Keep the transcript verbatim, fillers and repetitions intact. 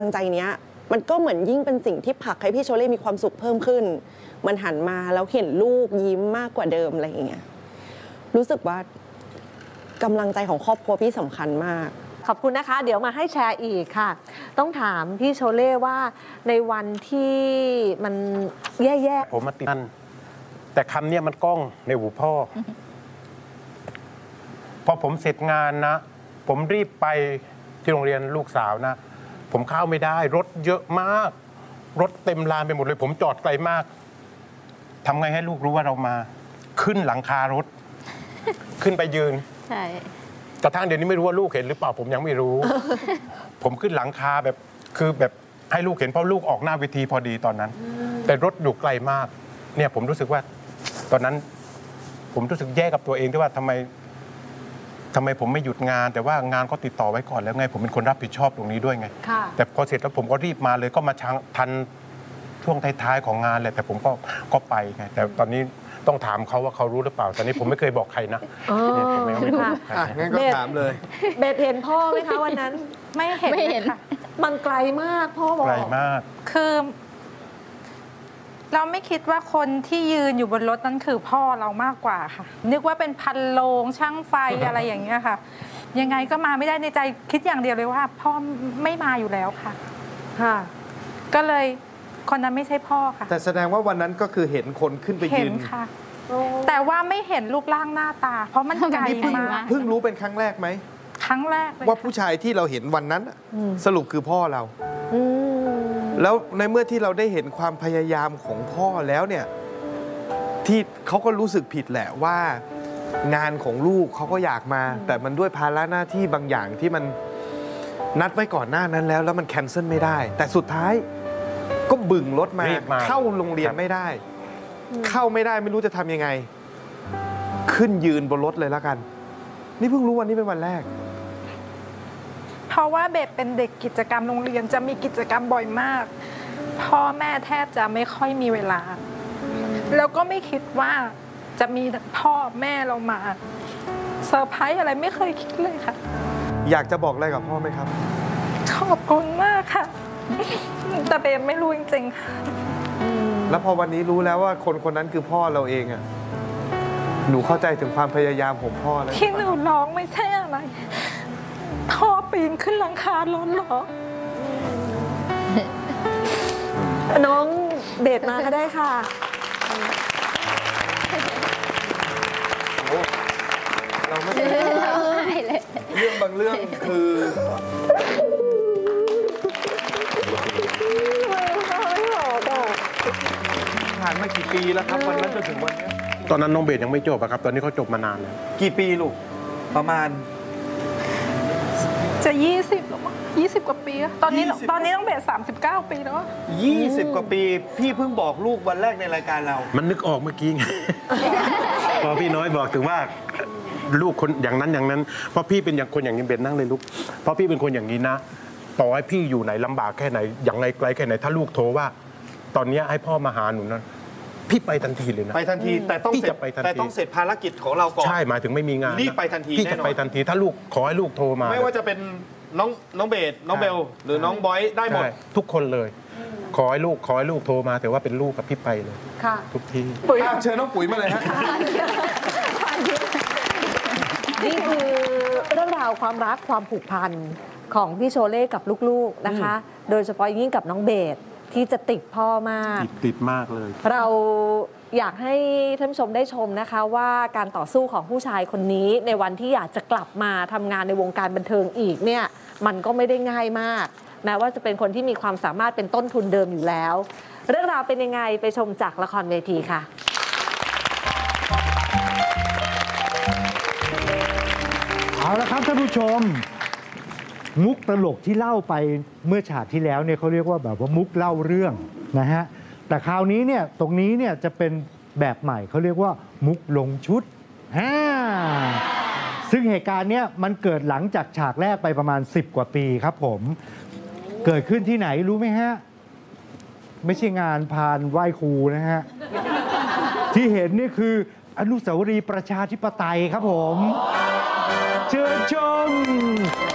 กำลังใจเนี้ยมันก็เหมือนยิ่งเป็นสิ่งที่ผลักให้พี่โชเล่มีความสุขเพิ่มขึ้นมันหันมาแล้วเห็นลูกยิ้มมากกว่าเดิมอะไรอย่างเงี้ยรู้สึกว่ากำลังใจของครอบครัวพี่สำคัญมากขอบคุณนะคะเดี๋ยวมาให้แชร์อีกค่ะต้องถามพี่โชเล่ว่าในวันที่มันแย่ๆผมมาติดนั่นแต่คำเนี้ยมันก้องในหูพ่อพอผมเสร็จงานนะผมรีบไปที่โรงเรียนลูกสาวนะผมเข้าไม่ได้รถเยอะมากรถเต็มลานไปหมดเลยผมจอดไกลมากทำไงให้ลูกรู้ว่าเรามาขึ้นหลังคารถขึ้นไปยืนใช่กระทั่งเดี๋ยวนี้ไม่รู้ว่าลูกเห็นหรือเปล่าผมยังไม่รู้ ผมขึ้นหลังคาแบบคือแบบให้ลูกเห็นเพราะลูกออกหน้าเวทีพอดีตอนนั้นแต่รถอยู่ไกลมากเนี่ยผมรู้สึกว่าตอนนั้นผมรู้สึกแย่กับตัวเองที่ว่าทำไมทำไมผมไม่หยุดงานแต่ว่างานก็ติดต่อไว้ก่อนแล้วไงผมเป็นคนรับผิดชอบตรงนี้ด้วยไงแต่พอเสร็จแล้วผมก็รีบมาเลยก็มาทันช่วงท้ายๆของงานแหละแต่ผมก็ก็ไปไงแต่ตอนนี้ต้องถามเขาว่าเขารู้หรือเปล่าตอนนี้ผมไม่เคยบอกใครนะผมไม่รู้งั้นก็ถามเลยเบสเห็นพ่อไหมคะวันนั้นไม่เห็นไม่เห็นมันไกลมากพ่อบอกไกลมากคือเราไม่คิดว่าคนที่ยืนอยู่บนรถนั้นคือพ่อเรามากกว่าค่ะนึกว่าเป็นพันโลงช่างไฟอะไรอย่างเงี้ยค่ะยังไงก็มาไม่ได้ในใจคิดอย่างเดียวเลยว่าพ่อไม่มาอยู่แล้วค่ะค่ะก็เลยคนนั้นไม่ใช่พ่อค่ะแต่แสดงว่าวันนั้นก็คือเห็นคนขึ้นไปยืนค่ะแต่ว่าไม่เห็นรูปร่างหน้าตาเพราะมันไกลมากเพิ่งรู้เป็นครั้งแรกไหมครั้งแรกว่าผู้ชายที่เราเห็นวันนั้นสรุปคือพ่อเราแล้วในเมื่อที่เราได้เห็นความพยายามของพ่อแล้วเนี่ยที่เขาก็รู้สึกผิดแหละว่างานของลูกเขาก็อยากมาแต่มันด้วยภาระหน้าที่บางอย่างที่มันนัดไว้ก่อนหน้านั้นแล้วแล้วมันแคนเซิลไม่ได้แต่สุดท้ายก็บึ่งรถมาเข้าโรงเรียนไม่ได้เข้าไม่ได้ไม่รู้จะทำยังไงขึ้นยืนบนรถเลยแล้วกันนี่เพิ่งรู้วันนี้เป็นวันแรกเพราะว่าเบสเป็นเด็กกิจกรรมโรงเรียนจะมีกิจกรรมบ่อยมากพ่อแม่แทบจะไม่ค่อยมีเวลาแล้วก็ไม่คิดว่าจะมีพ่อแม่เรามาเซอร์ไพรส์อะไรไม่เคยคิดเลยค่ะอยากจะบอกอะไรกับพ่อไหมครับขอบคุณมากค่ะแต่เบสไม่รู้จริงๆค่ะแล้วพอวันนี้รู้แล้วว่าคนคนนั้นคือพ่อเราเองอ่ะหนูเข้าใจถึงความพยายามของพ่อแล้วที่หนูร้องไม่ใช่อะไรพ่อปีนขึ้นหลังคารถเหรอน้องเบสมาก็ได้ค่ะเราไม่ได้เรื่องบางเรื่องคือผ่านมากี่ปีแล้วครับวันนั้นจนถึงวันนี้ตอนนั้นน้องเบสยังไม่จบอะครับตอนนี้เขาจบมานานแล้วกี่ปีลูกประมาณจะยี่สิบหรอมั้งยี่สิบกว่าปีตอนนี้ตอนนี้ต้องเบสสามสิบเก้าปีแล้วยี่สิบกว่าปีพี่เพิ่งบอกลูกวันแรกในรายการเรามันนึกออกเมื่อกี้ไงพอพี่น้อยบอกถึงว่าลูกคนอย่างนั้นอย่างนั้นเพราะพี่เป็นอย่างคนอย่างนี้เบสนั่งเลยลูกเพราะพี่เป็นคนอย่างนี้นะต่อให้พี่อยู่ไหนลำบากแค่ไหนอย่างไรไกลแค่ไหนถ้าลูกโทรว่าตอนนี้ให้พ่อมาหาหนูนั้นพี่ไปทันทีเลยนะไปทันทีแต่ต้องเสร็จแต่ต้องเสร็จภารกิจของเราก่อนใช่หมายถึงไม่มีงานรีบไปทันทีพี่จะไปทันทีถ้าลูกขอให้ลูกโทรมาไม่ว่าจะเป็นน้องน้องเบสน้องเบลหรือน้องบอยได้หมดทุกคนเลยขอให้ลูกขอให้ลูกโทรมาแต่ว่าเป็นลูกกับพี่ไปเลยทุกทีเชิญน้องปุ๋ยมาเลยฮะนี่คือเรื่องราวความรักความผูกพันของพี่โชเล่กับลูกๆนะคะโดยเฉพาะยิ่งกับน้องเบสที่จะติดพ่อมากติดติดมากเลยเราอยากให้ท่านผู้ชมได้ชมนะคะว่าการต่อสู้ของผู้ชายคนนี้ในวันที่อยากจะกลับมาทำงานในวงการบันเทิงอีกเนี่ยมันก็ไม่ได้ง่ายมากแม้ว่าจะเป็นคนที่มีความสามารถเป็นต้นทุนเดิมอยู่แล้วเรื่องราวเป็นยังไงไปชมจากละครเวทีค่ะเอาละครับท่านผู้ชมมุกตลกที่เล่าไปเมื่อฉากที่แล้วเนี่ยเขาเรียกว่าแบบว่ามุกเล่าเรื่องนะฮะแต่คราวนี้เนี่ยตรงนี้เนี่ยจะเป็นแบบใหม่เขาเรียกว่ามุกลงชุดฮ่าซึ่งเหตุการณ์เนี้ยมันเกิดหลังจากฉากแรกไปประมาณสิบกว่าปีครับผมเกิดขึ้นที่ไหนรู้ไหมฮะไม่ใช่งานพานไหว้ครูนะฮะที่เห็นนี่คืออนุสาวรีย์ประชาธิปไตยครับผมเชิญชม